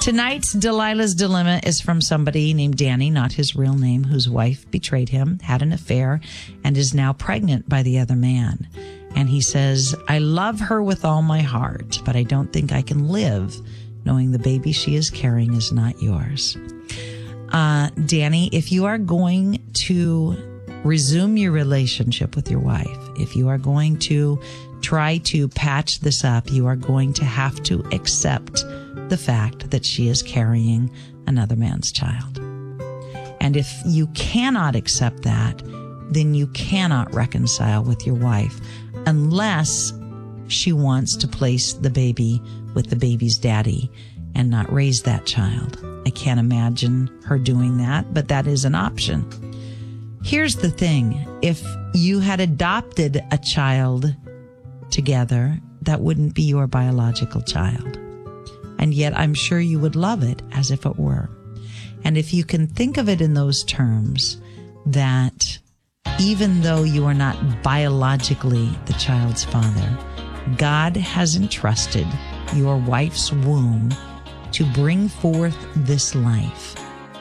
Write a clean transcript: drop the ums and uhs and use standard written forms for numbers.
Tonight's Delilah's Dilemma is from somebody named Danny, not his real name, whose wife betrayed him, had an affair, and is now pregnant by the other man. And he says, I love her with all my heart, but I don't think I can live knowing the baby she is carrying is not yours. Danny, if you are going to resume your relationship with your wife, if you are going to try to patch this up, you are going to have to accept the fact that she is carrying another man's child. And if you cannot accept that, then you cannot reconcile with your wife unless she wants to place the baby with the baby's daddy and not raise that child. I can't imagine her doing that, but that is an option. Here's the thing. If you had adopted a child together, that wouldn't be your biological child. And yet I'm sure you would love it as if it were. And if you can think of it in those terms, that even though you are not biologically the child's father, God has entrusted your wife's womb to bring forth this life.